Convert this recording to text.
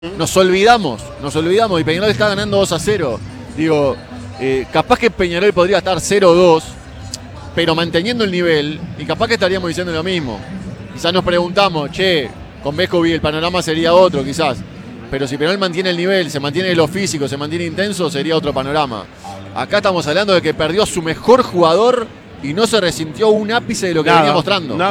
nos olvidamos y Peñarol está ganando 2-0. Digo, capaz que Peñarol podría estar 0-2, pero manteniendo el nivel, y capaz que estaríamos diciendo lo mismo. Quizás nos preguntamos, che, con Vescovi el panorama sería otro quizás, pero si Peñarol mantiene el nivel, se mantiene lo físico, se mantiene intenso, sería otro panorama. Acá estamos hablando de que perdió a su mejor jugador y no se resintió un ápice de lo que venía mostrando.